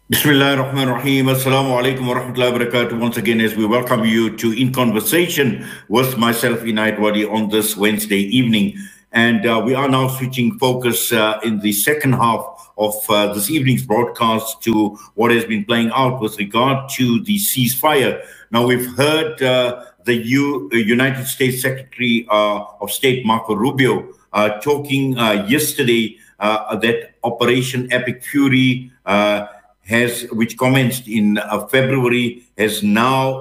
Bismillah ar-Rahman ar-Rahim. Assalamu alaikum wa rahmatullahi wa barakatuh. Once again, as we welcome you to In Conversation with myself, Inayat Wadi, on this Wednesday evening. And we are now switching focus in the second half of this evening's broadcast to what has been playing out with regard to the ceasefire. Now, we've heard the United States Secretary of State, Marco Rubio, talking yesterday that Operation Epic Fury which commenced in February, has now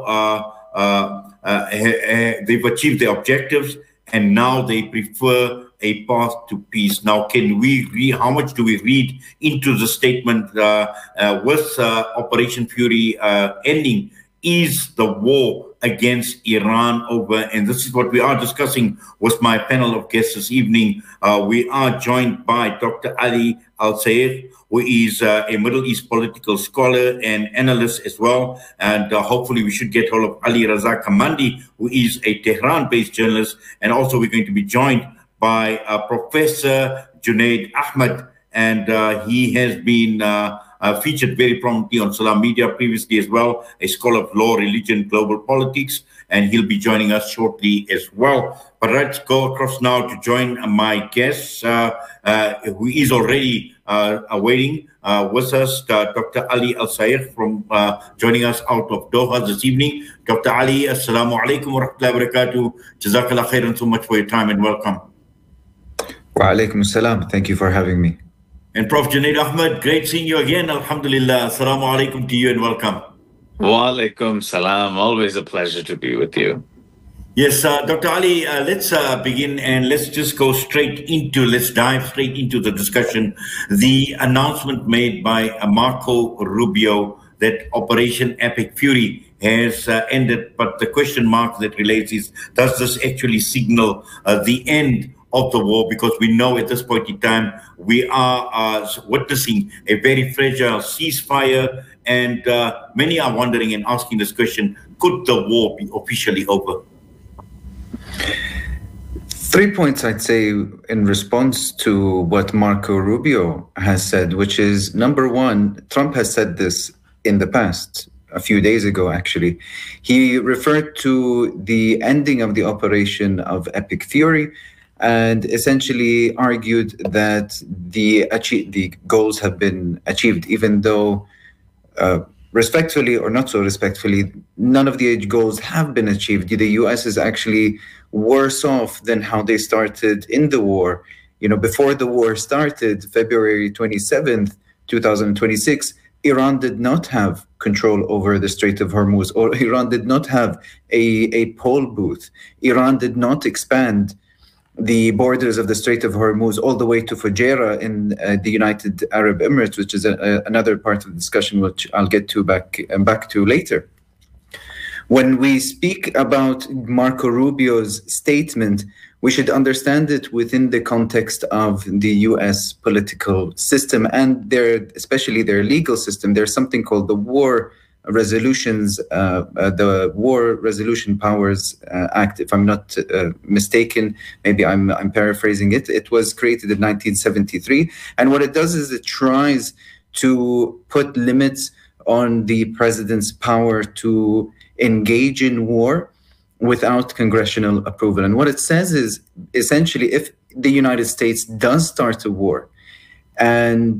they've achieved their objectives, and now they prefer a path to peace. Now, can we read? How much do we read into the statement with Operation Fury ending? Is the war against Iran over? And this is what we are discussing with my panel of guests this evening. We are joined by Dr. Ali Al-Sayegh, who is a Middle East political scholar and analyst as well. And hopefully we should get hold of Ali Raza Kamandi, who is a Tehran-based journalist. And also we're going to be joined by Professor Junaid Ahmed, and he has been featured very prominently on Salam Media previously as well, a scholar of law, religion, global politics, and he'll be joining us shortly as well. But let's go across now to join my guest, who is already waiting with us, Dr. Ali Al-Sayegh, from joining us out of Doha this evening. Dr. Ali, assalamu alaikum wa rahmatullahi wa barakatuh. Jazakallah khairan so much for your time and welcome. Wa alaikum assalam. Thank you for having me. And Prof. Junaid Ahmed, great seeing you again. Alhamdulillah. Assalamu alaikum to you and welcome. Wa alaikum salam. Always a pleasure to be with you. Yes, Dr. Ali, let's begin and let's just go let's dive straight into the discussion. The announcement made by Marco Rubio that Operation Epic Fury has ended, but the question mark that relates is, does this actually signal the end of the war? Because we know at this point in time we are witnessing a very fragile ceasefire, and many are wondering and asking this question: could the war be officially over? 3 points I'd say in response to what Marco Rubio has said, which is, number one, Trump has said this in the past, a few days ago actually. He referred to the ending of the operation of Epic Fury and essentially argued that the goals have been achieved, even though respectfully or not so respectfully, none of the goals have been achieved. The US is actually worse off than how they started in the war. Before the war started, February 27th, 2026, Iran did not have control over the Strait of Hormuz, or Iran did not have a poll booth. Iran did not expand the borders of the Strait of Hormuz all the way to Fujairah in the United Arab Emirates, which is another part of the discussion, which I'll get to back to later. When we speak about Marco Rubio's statement, we should understand it within the context of the US political system and especially their legal system. There's something called the War Resolutions, the War Resolution Powers Act, if I'm not mistaken. Maybe I'm paraphrasing it. It was created in 1973, and what it does is it tries to put limits on the president's power to engage in war without congressional approval. And what it says is, essentially, if the United States does start a war and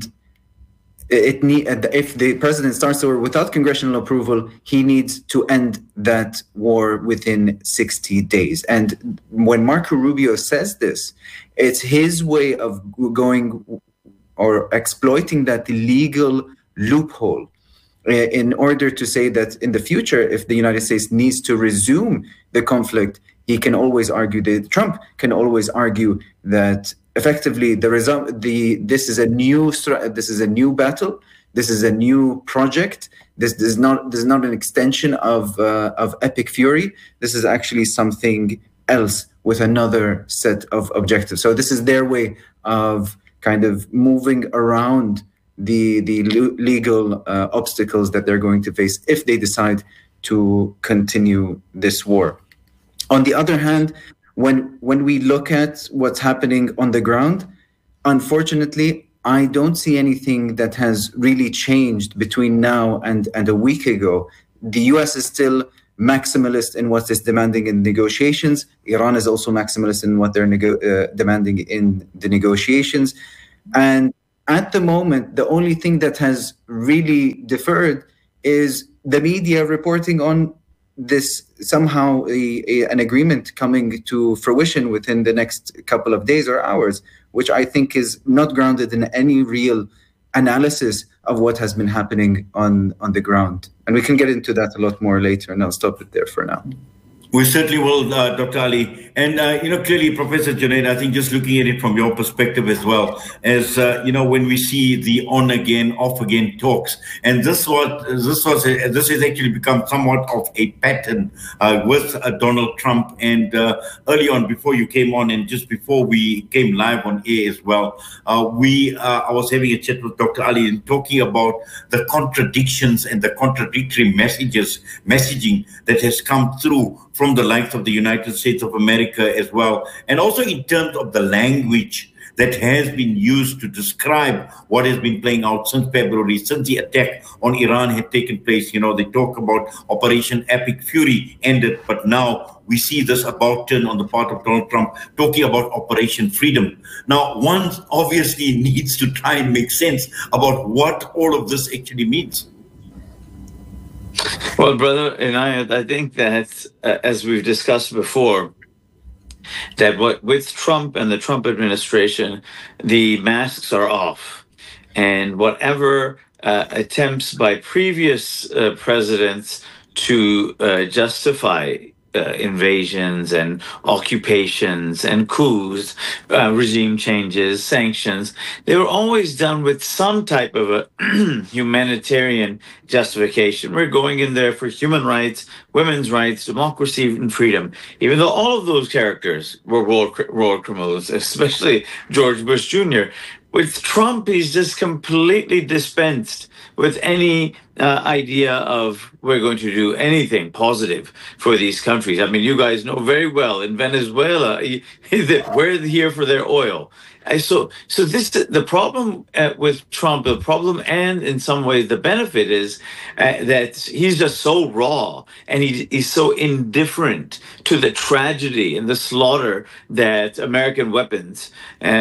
if the president starts the war without congressional approval, he needs to end that war within 60 days. And when Marco Rubio says this, it's his way of going or exploiting that legal loophole in order to say that in the future, if the United States needs to resume the conflict, he can always argue that Trump can always argue that effectively this is a new battle, this is a new project. This is not an extension of Epic Fury. This is actually something else with another set of objectives. So this is their way of kind of moving around the legal obstacles that they're going to face if they decide to continue this war. On the other hand, when we look at what's happening on the ground, unfortunately, I don't see anything that has really changed between now and a week ago. The US is still maximalist in what it's demanding in negotiations. Iran is also maximalist in what they're demanding in the negotiations. And at the moment, the only thing that has really deferred is the media reporting on this somehow an agreement coming to fruition within the next couple of days or hours, which I think is not grounded in any real analysis of what has been happening on the ground. And we can get into that a lot more later, and I'll stop it there for now. We certainly will, Dr. Ali. And, clearly, Professor Junaid, I think just looking at it from your perspective as well, as, when we see the on again, off again talks, and this has actually become somewhat of a pattern with Donald Trump. And early on, before you came on and just before we came live on air as well, I was having a chat with Dr. Ali and talking about the contradictions and the contradictory messaging that has come through from the likes of the United States of America as well, and also in terms of the language that has been used to describe what has been playing out since February, since the attack on Iran had taken place. They talk about Operation Epic Fury ended, but now we see this about turn on the part of Donald Trump talking about Operation Freedom. Now, one obviously needs to try and make sense about what all of this actually means. Well, Brother Inayat, I think that, as we've discussed before, that with Trump and the Trump administration, the masks are off. And whatever attempts by previous presidents to justify invasions and occupations and coups, regime changes, sanctions, they were always done with some type of a humanitarian justification. We're going in there for human rights, women's rights, democracy, and freedom. Even though all of those characters were war criminals, especially George Bush Jr. With Trump, he's just completely dispensed with any idea of we're going to do anything positive for these countries. I mean, you guys know very well in Venezuela, we're here for their oil. So this the problem with Trump, the problem and in some ways the benefit is that he's just so raw and he's so indifferent to the tragedy and the slaughter that American weapons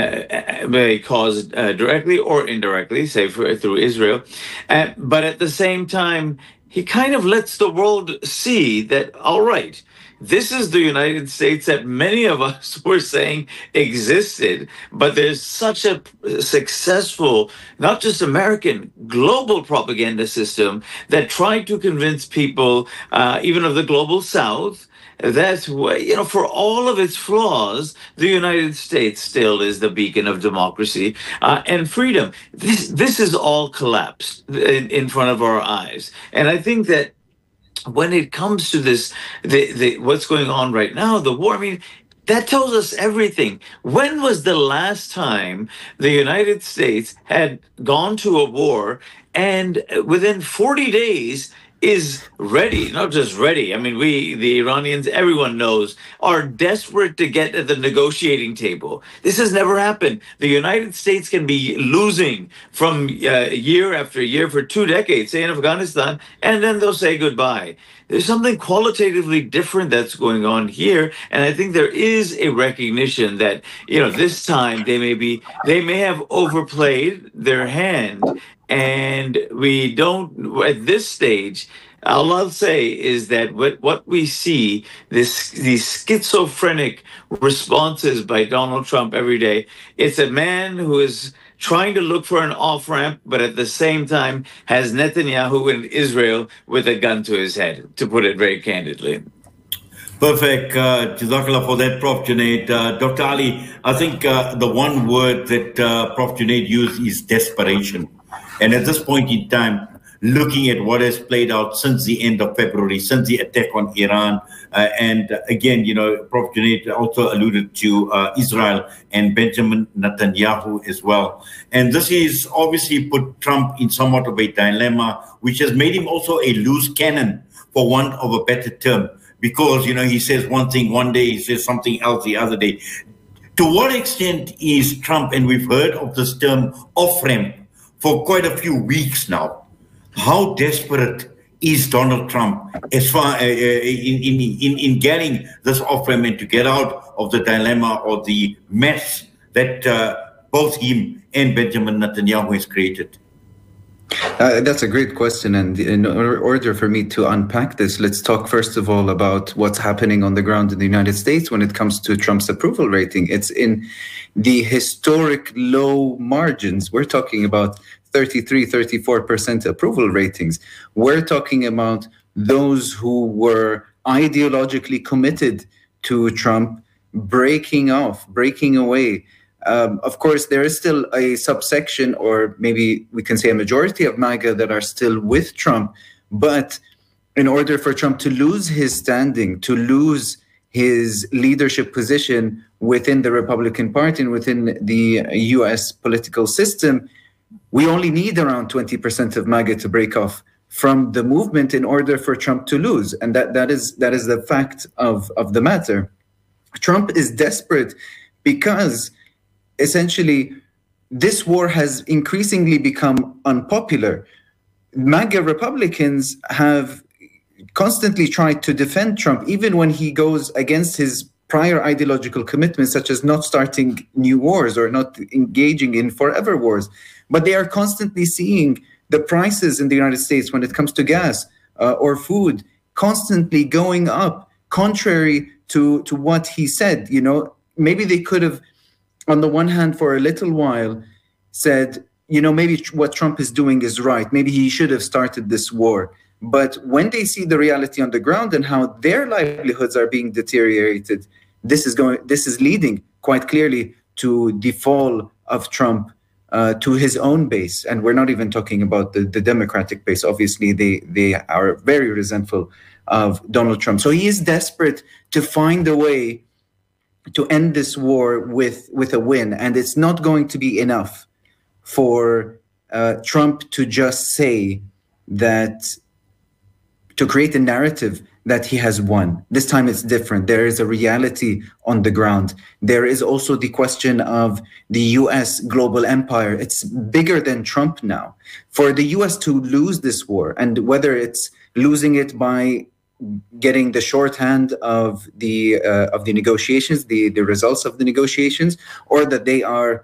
may cause directly or indirectly, say through Israel. But at the same time, he kind of lets the world see that, all right, this is the United States that many of us were saying existed, but there's such a successful, not just American, global propaganda system that tried to convince people, even of the global South, that, for all of its flaws, the United States still is the beacon of democracy and freedom. This is all collapsed in front of our eyes. And I think that when it comes to this, what's going on right now, the war, I mean, that tells us everything. When was the last time the United States had gone to a war and within 40 days is ready, not just ready. I mean, the Iranians, everyone knows, are desperate to get at the negotiating table. This has never happened. The United States can be losing from year after year for 2 decades, say in Afghanistan, and then they'll say goodbye. There's something qualitatively different that's going on here, and I think there is a recognition that, this time they may have overplayed their hand. And we don't, at this stage, all I'll say is that what we see, these schizophrenic responses by Donald Trump every day, it's a man who is trying to look for an off-ramp, but at the same time has Netanyahu in Israel with a gun to his head, to put it very candidly. Perfect. Jazakallah for that, Prof. Junaid. Dr. Ali, I think the one word that Prof. Junaid used is desperation. And at this point in time, looking at what has played out since the end of February, since the attack on Iran, and again, Prof. Junaid also alluded to Israel and Benjamin Netanyahu as well. And this is obviously put Trump in somewhat of a dilemma, which has made him also a loose cannon, for want of a better term, because, he says one thing one day, he says something else the other day. To what extent is Trump, and we've heard of this term off-ramp for quite a few weeks now, how desperate is Donald Trump as far in getting this off-ramp and to get out of the dilemma or the mess that both him and Benjamin Netanyahu has created? That's a great question. And in order for me to unpack this, let's talk first of all about what's happening on the ground in the United States when it comes to Trump's approval rating. It's in the historic low margins. We're talking about 33-34% approval ratings. We're talking about those who were ideologically committed to Trump breaking away. Of course, there is still a subsection, or maybe we can say a majority of MAGA that are still with Trump. But in order for Trump to lose his standing, to lose his leadership position within the Republican Party and within the U.S. political system, we only need around 20% of MAGA to break off from the movement in order for Trump to lose. And that is the fact of the matter. Trump is desperate because essentially this war has increasingly become unpopular. MAGA Republicans have constantly tried to defend Trump, even when he goes against his prior ideological commitments, such as not starting new wars or not engaging in forever wars. But they are constantly seeing the prices in the United States when it comes to gas or food constantly going up, contrary to what he said. You know, maybe they could have, on the one hand, for a little while said, you know, maybe what Trump is doing is right. Maybe he should have started this war. But when they see the reality on the ground and how their livelihoods are being deteriorated, this is leading quite clearly to the fall of Trump to his own base. And we're not even talking about the Democratic base. Obviously, they are very resentful of Donald Trump. So he is desperate to find a way to end this war with a win. And it's not going to be enough for Trump to just say that, to create a narrative that he has won. This time it's different. There is a reality on the ground. There is also the question of the US global empire. It's bigger than Trump now. For the US to lose this war, and whether it's losing it by getting the shorthand of the negotiations, the results of the negotiations, or that they are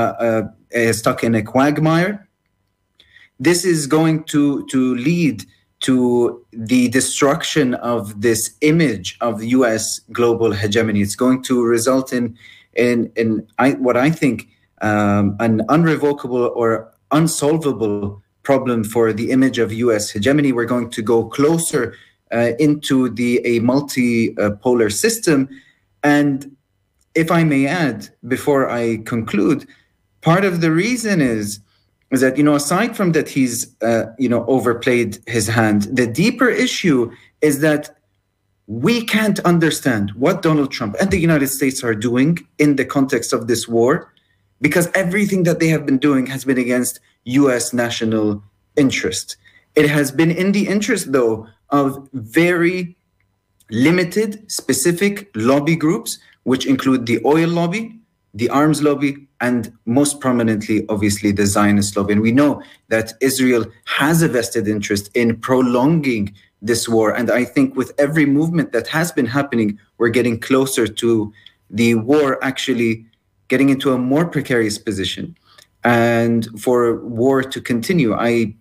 stuck in a quagmire, this is going to lead to the destruction of this image of U.S. global hegemony. It's going to result in what I think an unrevocable or unsolvable problem for the image of U.S. hegemony. We're going to go closer into a multipolar system. And if I may add, before I conclude, part of the reason is that, you know, aside from that he's, overplayed his hand, the deeper issue is that we can't understand what Donald Trump and the United States are doing in the context of this war, because everything that they have been doing has been against U.S. national interest. It has been in the interest, though, of very limited, specific lobby groups, which include the oil lobby, the arms lobby, and most prominently, obviously, the Zionist lobby. And we know that Israel has a vested interest in prolonging this war. And I think with every movement that has been happening, we're getting closer to the war actually getting into a more precarious position. And for war to continue, I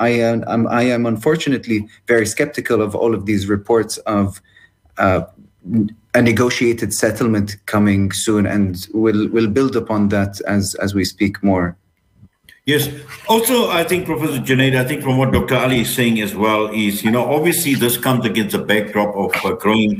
am unfortunately very skeptical of all of these reports of a negotiated settlement coming soon, and we'll build upon that as we speak more. Yes. Also, I think, Professor Junaid, I think from what Dr. Ali is saying as well is, you know, obviously this comes against a backdrop of growing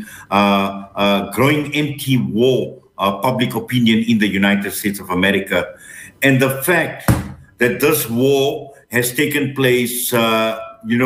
anti-war public opinion in the United States of America. And the fact that this war has taken place, at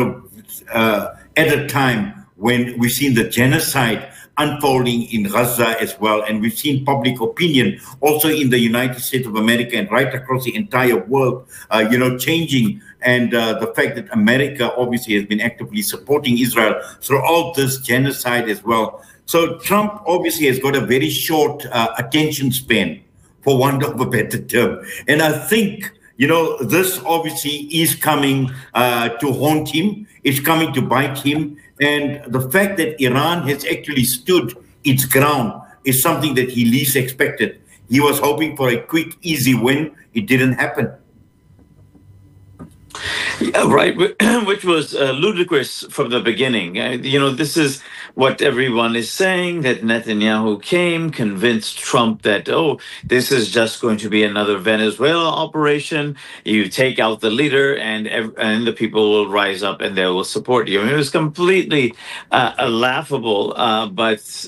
a time when we've seen the genocide unfolding in Gaza as well, and we've seen public opinion also in the United States of America and right across the entire world, changing and the fact that America obviously has been actively supporting Israel throughout this genocide as well. So Trump obviously has got a very short attention span, for want of a better term. And I think, this obviously is coming to haunt him. It's coming to bite him. And the fact that Iran has actually stood its ground is something that he least expected. He was hoping for a quick, easy win. It didn't happen. Yeah, right, which was ludicrous from the beginning. This is what everyone is saying, that Netanyahu came, convinced Trump that, this is just going to be another Venezuela operation. You take out the leader and the people will rise up and they will support you. I mean, it was completely laughable, but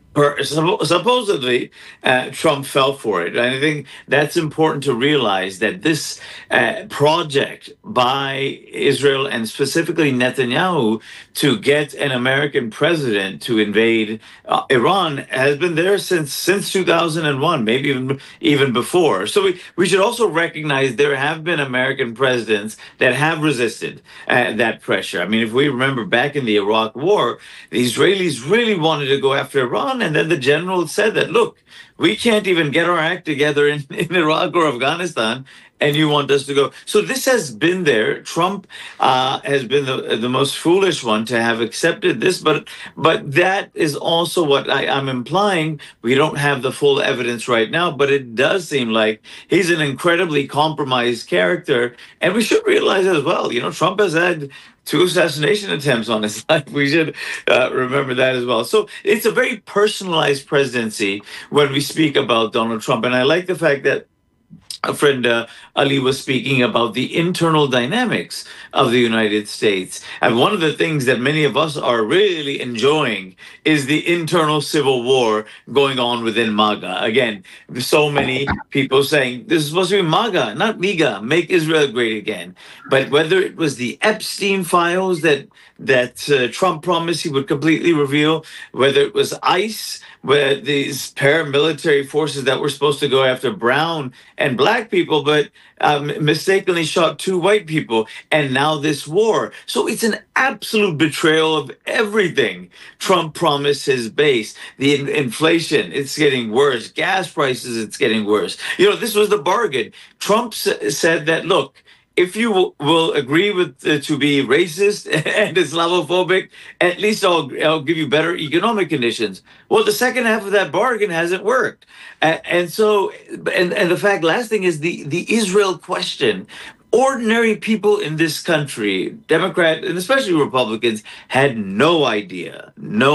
supposedly, Trump fell for it. And I think that's important to realize, that this project by Israel and specifically Netanyahu to get an American president to invade Iran has been there since 2001, maybe even before. So we should also recognize there have been American presidents that have resisted that pressure. I mean, if we remember back in the Iraq War, the Israelis really wanted to go after Iran. And then the general said that, look, we can't even get our act together in Iraq or Afghanistan, and you want us to go. So this has been there. Trump has been the most foolish one to have accepted this, but that is also what I'm implying. We don't have the full evidence right now, but it does seem like he's an incredibly compromised character, and we should realize as well, Trump has had 2 assassination attempts on his life. We should remember that as well. So it's a very personalized presidency when we speak about Donald Trump. And I like the fact that a friend Ali was speaking about the internal dynamics of the United States. And one of the things that many of us are really enjoying is the internal civil war going on within MAGA. Again, so many people saying this is supposed to be MAGA, not MIGA, make Israel great again. But whether it was the Epstein files that Trump promised he would completely reveal, whether it was ICE, where these paramilitary forces that were supposed to go after brown and black people, but mistakenly shot 2 white people, and now this war. So it's an absolute betrayal of everything Trump promised his base. The inflation, it's getting worse. Gas prices, it's getting worse. This was the bargain. Trump said that, look, if you will agree with to be racist and Islamophobic, at least I'll give you better economic conditions. Well, the second half of that bargain hasn't worked, and the fact, last thing is the Israel question. Ordinary people in this country, Democrat and especially Republicans, had no idea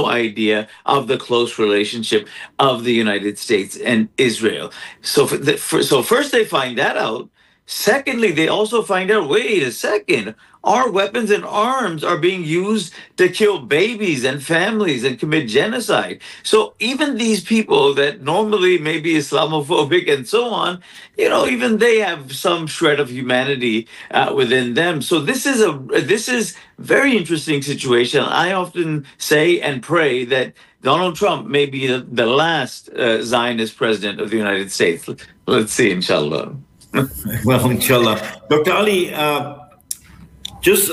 of the close relationship of the United States and Israel. So first they find that out. Secondly, they also find out, wait a second, our weapons and arms are being used to kill babies and families and commit genocide. So even these people that normally may be Islamophobic and so on, even they have some shred of humanity within them. So this is very interesting situation. I often say and pray that Donald Trump may be the last Zionist president of the United States. Let's see, inshallah. Well, inshallah. Dr. Ali, just,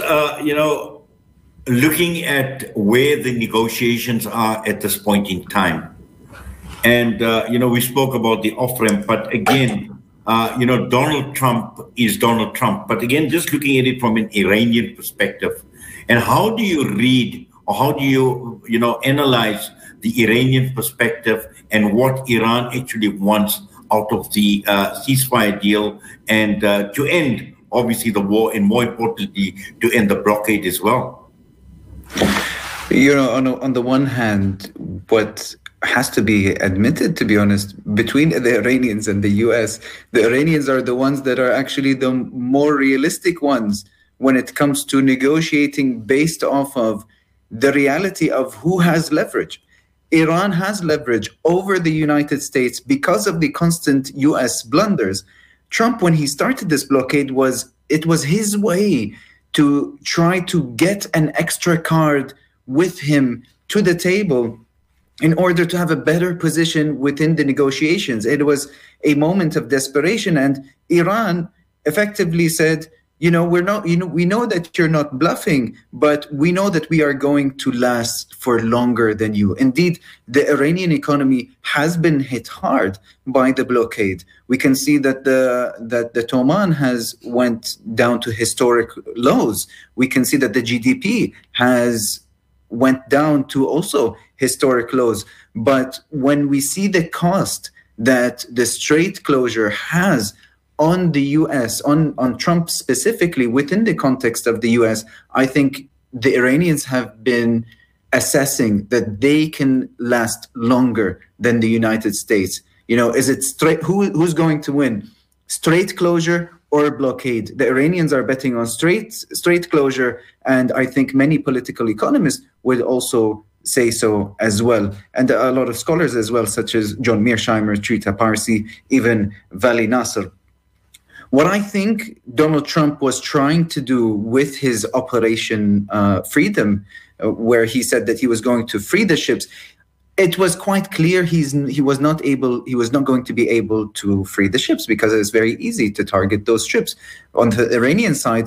looking at where the negotiations are at this point in time. And, we spoke about the off-ramp, but again, Donald Trump is Donald Trump. But again, just looking at it from an Iranian perspective, and how do you read or how do you, analyze the Iranian perspective and what Iran actually wants out of the ceasefire deal and to end, obviously, the war, and more importantly, to end the blockade as well? On the one hand, what has to be admitted, to be honest, between the Iranians and the US, the Iranians are the ones that are actually the more realistic ones when it comes to negotiating based off of the reality of who has leverage. Iran has leverage over the United States because of the constant US blunders. Trump, when he started this blockade, it was his way to try to get an extra card with him to the table in order to have a better position within the negotiations. It was a moment of desperation, and Iran effectively said, we know that you're not bluffing, but we know that we are going to last for longer than you. Indeed, the Iranian economy has been hit hard by the blockade. We can see that the Toman has went down to historic lows. We can see that the GDP has went down to also historic lows. But when we see the cost that the strait closure has on the US, on Trump specifically, within the context of the US, I think the Iranians have been assessing that they can last longer than the United States. Is it straight? Who's going to win? Strait closure or blockade? The Iranians are betting on strait closure, and I think many political economists would also say so as well, and a lot of scholars as well, such as John Mearsheimer, Trita Parsi, even Vali Nasser. What I think Donald Trump was trying to do with his Operation Freedom, where he said that he was going to free the ships, it was quite clear he was not going to be able to free the ships, because it's very easy to target those ships on the Iranian side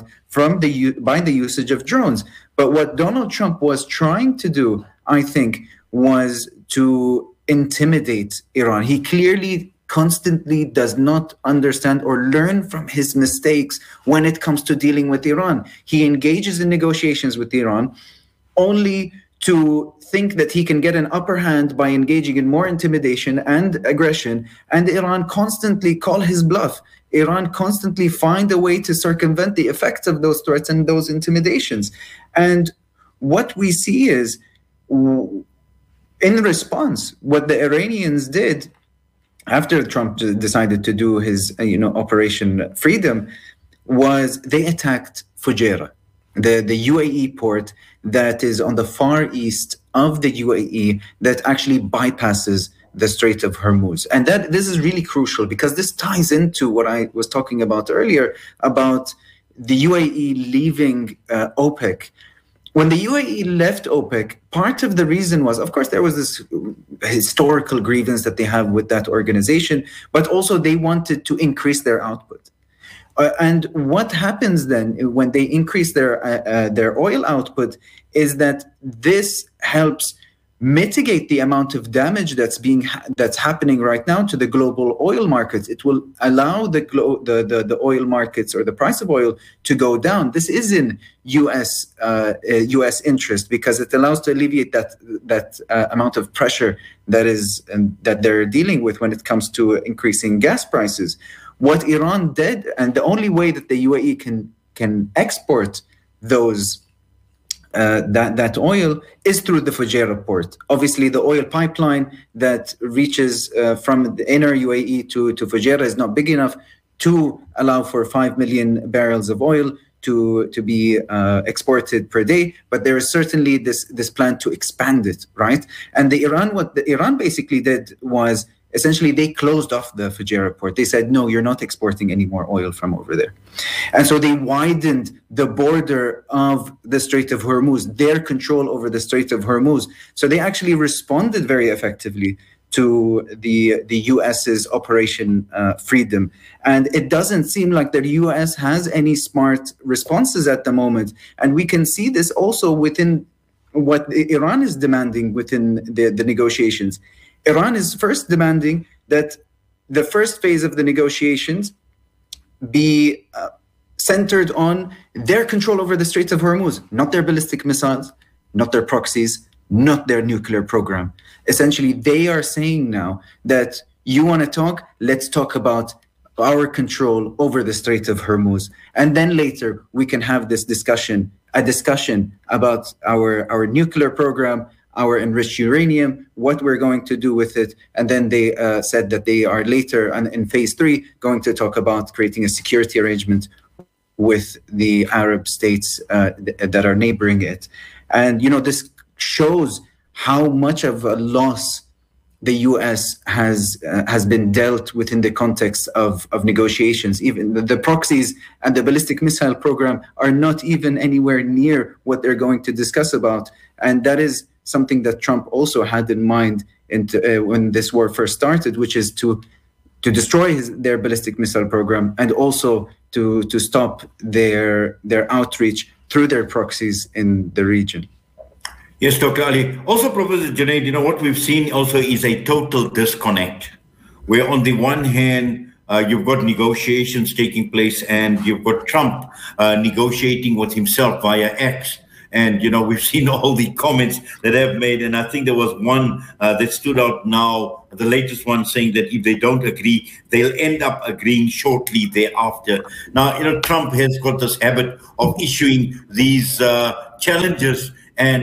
by the usage of drones. But what Donald Trump was trying to do, I think, was to intimidate Iran. He clearly constantly does not understand or learn from his mistakes when it comes to dealing with Iran. He engages in negotiations with Iran only to think that he can get an upper hand by engaging in more intimidation and aggression, and Iran constantly call his bluff. Iran constantly find a way to circumvent the effects of those threats and those intimidations. And what we see is, in response, what the Iranians did after Trump decided to do his Operation Freedom was they attacked Fujairah, the UAE port that is on the far east of the UAE that actually bypasses the Strait of Hormuz. And this is really crucial, because this ties into what I was talking about earlier about the UAE leaving OPEC. When the UAE left OPEC, part of the reason was, of course, there was this historical grievance that they have with that organization, but also they wanted to increase their output. And what happens then when they increase their oil output is that this helps mitigate the amount of damage that's happening right now to the global oil markets. It will allow the oil markets, or the price of oil, to go down. This is in U.S. interest, because it allows to alleviate that amount of pressure that they're dealing with when it comes to increasing gas prices. What Iran did, and the only way that the UAE can export those that oil, is through the Fujairah port. Obviously, the oil pipeline that reaches from the inner UAE to Fujairah is not big enough to allow for 5 million barrels of oil to be exported per day, but there is certainly this plan to expand it, right? And what the Iran basically did was, essentially, they closed off the Fujairah port. They said, no, you're not exporting any more oil from over there. And so they widened the border of the Strait of Hormuz, their control over the Strait of Hormuz. So they actually responded very effectively to the US's Operation Freedom. And it doesn't seem like the US has any smart responses at the moment. And we can see this also within what Iran is demanding within the negotiations. Iran is first demanding that the first phase of the negotiations be centered on their control over the Strait of Hormuz, not their ballistic missiles, not their proxies, not their nuclear program. Essentially, they are saying now that you want to talk, let's talk about our control over the Strait of Hormuz. And then later we can have a discussion about our nuclear program, our enriched uranium, what we're going to do with it. And then they said that they are later in phase 3 going to talk about creating a security arrangement with the Arab states that are neighboring it. And, this shows how much of a loss the U.S. has been dealt within the context of negotiations. Even the proxies and the ballistic missile program are not even anywhere near what they're going to discuss about. And that is something that Trump also had in mind when this war first started, which is to destroy their ballistic missile program, and also to stop their outreach through their proxies in the region. Yes, Dr. Ali. Also, Professor Junaid, what we've seen also is a total disconnect, where on the one hand, you've got negotiations taking place, and you've got Trump negotiating with himself via X. And, we've seen all the comments that have made. And I think there was one that stood out now, the latest one, saying that if they don't agree, they'll end up agreeing shortly thereafter. Now, Trump has got this habit of issuing these challenges and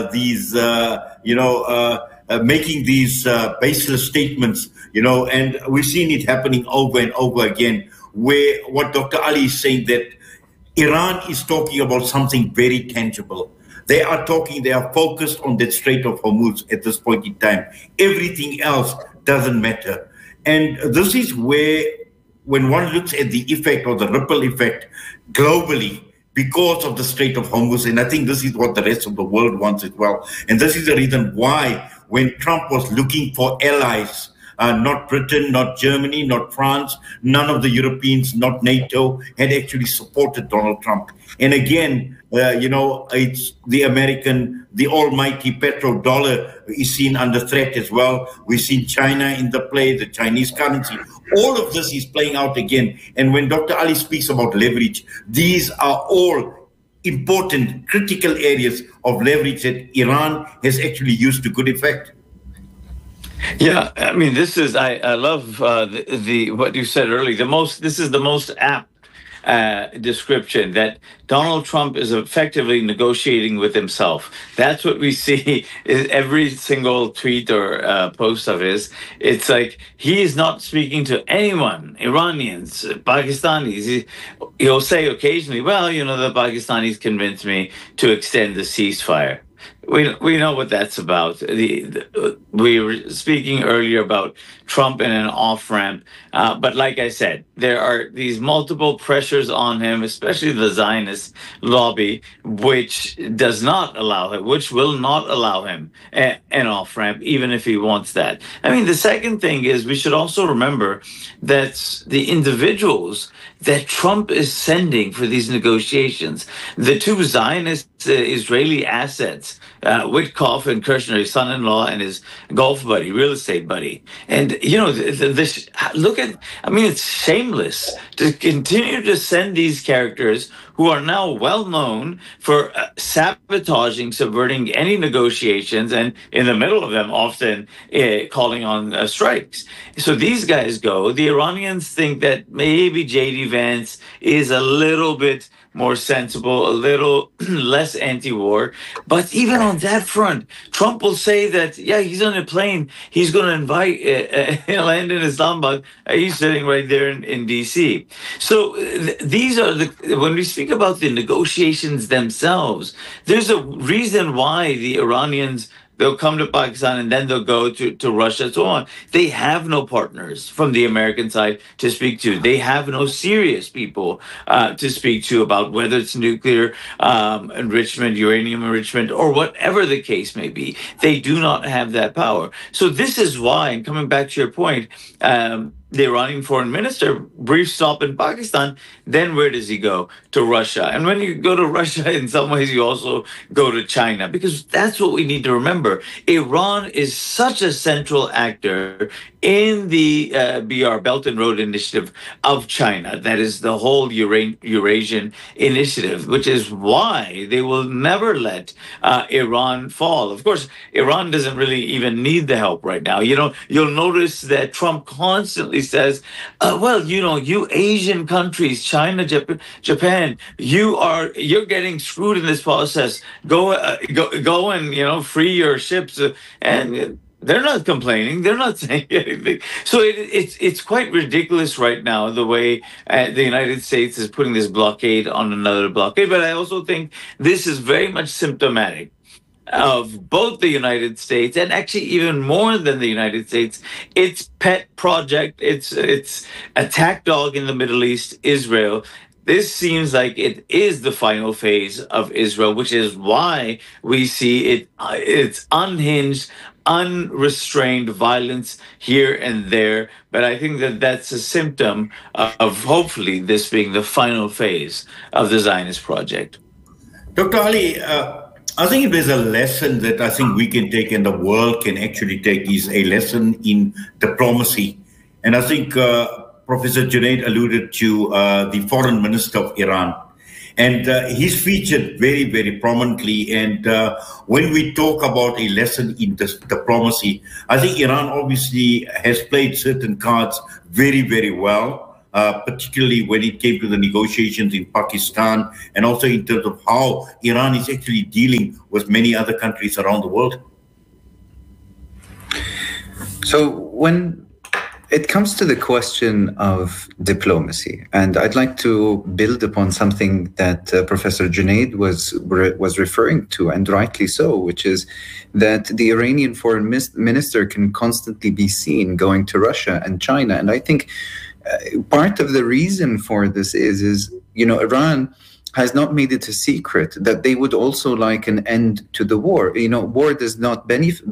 making these baseless statements, and we've seen it happening over and over again, where what Dr. Ali is saying, that Iran is talking about something very tangible. They are focused on that Strait of Hormuz at this point in time. Everything else doesn't matter. And this is where, when one looks at the effect or the ripple effect globally, because of the Strait of Hormuz, and I think this is what the rest of the world wants as well. And this is the reason why, when Trump was looking for allies, not Britain, not Germany, not France, none of the Europeans, not NATO, had actually supported Donald Trump. And again, it's the almighty petrodollar is seen under threat as well. We've seen China in the play, the Chinese currency. All of this is playing out again. And when Dr. Ali speaks about leverage, these are all important, critical areas of leverage that Iran has actually used to good effect. Yeah, I mean, I love what you said earlier. This is the most apt description, that Donald Trump is effectively negotiating with himself. That's what we see in every single tweet or post of his. It's like he is not speaking to anyone, Iranians, Pakistanis. He'll say occasionally, well, the Pakistanis convinced me to extend the ceasefire. We know what that's about. We were speaking earlier about Trump and an off-ramp. But like I said, there are these multiple pressures on him, especially the Zionist lobby, which will not allow him an off-ramp, even if he wants that. I mean, the second thing is, we should also remember that the individuals that Trump is sending for these negotiations, the two Zionist Israeli assets, Witkoff and Kirshner, his son-in-law, and his golf buddy, real estate buddy. And, it's shameless to continue to send these characters who are now well known for sabotaging, subverting any negotiations, and in the middle of them often calling on strikes. So these guys go. The Iranians think that maybe J.D. Vance is a little bit more sensible, a little less anti-war. But even on that front, Trump will say that, he's on a plane. He's going to invite land in Islamabad. He's sitting right there in D.C. So these are when we speak about the negotiations themselves, there's a reason why the Iranians, they'll come to Pakistan and then they'll go to Russia and so on. They have no partners from the American side to speak to. They have no serious people to speak to about whether it's nuclear enrichment, uranium enrichment, or whatever the case may be. They do not have that power. So this is why, and coming back to your point, the Iranian foreign minister, brief stop in Pakistan, then where does he go? To Russia. And when you go to Russia, in some ways, you also go to China, because that's what we need to remember. Iran is such a central actor in the BR, Belt and Road Initiative of China. That is the whole Eurasian initiative, which is why they will never let Iran fall. Of course, Iran doesn't really even need the help right now. You'll notice that Trump constantly says, you Asian countries, China, Japan, you're getting screwed in this process. Go and free your ships, and they're not complaining. They're not saying anything. So it's quite ridiculous right now, the way the United States is putting this blockade on another blockade. But I also think this is very much symptomatic of both the United States, and actually even more than the United States, its pet project, its attack dog in the Middle East, Israel. This seems like it is the final phase of Israel, which is why we see it's unhinged, unrestrained violence here and there. But I think that that's a symptom of hopefully this being the final phase of the Zionist project. Dr. Ali, I think if there's a lesson that I think we can take and the world can actually take is a lesson in diplomacy. And I think Professor Junaid alluded to the foreign minister of Iran. And he's featured very, very prominently. And when we talk about a lesson in diplomacy, I think Iran obviously has played certain cards very, very well, particularly when it came to the negotiations in Pakistan, and also in terms of how Iran is actually dealing with many other countries around the world. So when it comes to the question of diplomacy, and I'd like to build upon something that Professor Junaid was referring to, and rightly so, which is that the Iranian foreign minister can constantly be seen going to Russia and China. And I think part of the reason for this is Iran has not made it a secret that they would also like an end to the war. War does not benefit